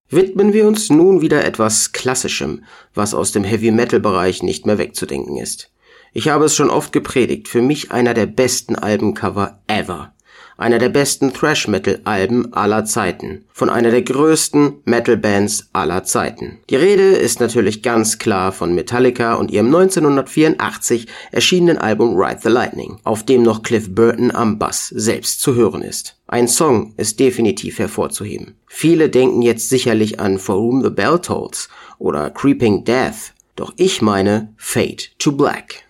Widmen wir uns nun wieder etwas Klassischem, was aus dem Heavy-Metal-Bereich nicht mehr wegzudenken ist. Ich habe es schon oft gepredigt, für mich einer der besten Albencover ever. Einer der besten Thrash-Metal-Alben aller Zeiten. Von einer der größten Metal-Bands aller Zeiten. Die Rede ist natürlich ganz klar von Metallica und ihrem 1984 erschienenen Album Ride the Lightning, auf dem noch Cliff Burton am Bass selbst zu hören ist. Ein Song ist definitiv hervorzuheben. Viele denken jetzt sicherlich an For Whom the Bell Tolls oder Creeping Death, doch ich meine Fade to Black.